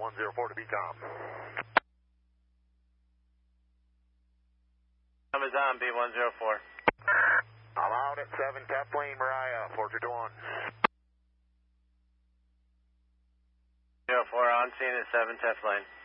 104 to BCOM. Is on B104. I'm out at 7 Tap Lane, Mariah, 421. 04 on scene at 7 Tap Lane.